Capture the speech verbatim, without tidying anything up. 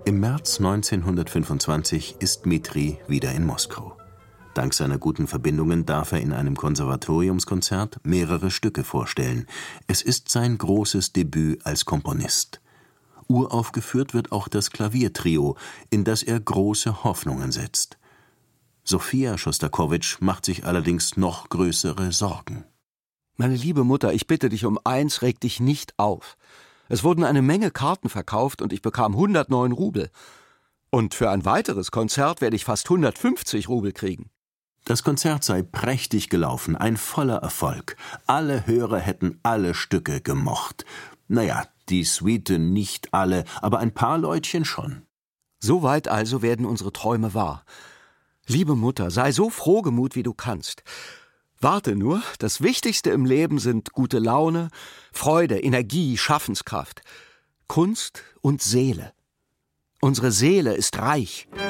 Im März neunzehnhundertfünfundzwanzig ist Dmitri wieder in Moskau. Dank seiner guten Verbindungen darf er in einem Konservatoriumskonzert mehrere Stücke vorstellen. Es ist sein großes Debüt als Komponist. Uraufgeführt wird auch das Klaviertrio, in das er große Hoffnungen setzt. Sophia Schostakowitsch macht sich allerdings noch größere Sorgen. Meine liebe Mutter, ich bitte dich um eins, reg dich nicht auf. Es wurden eine Menge Karten verkauft und ich bekam hundertneun Rubel. Und für ein weiteres Konzert werde ich fast hundertfünfzig Rubel kriegen. Das Konzert sei prächtig gelaufen, ein voller Erfolg. Alle Hörer hätten alle Stücke gemocht. Naja, die Suite nicht alle, aber ein paar Leutchen schon. Soweit also werden unsere Träume wahr. Liebe Mutter, sei so frohgemut, wie du kannst. Warte nur, das Wichtigste im Leben sind gute Laune, Freude, Energie, Schaffenskraft, Kunst und Seele. Unsere Seele ist reich.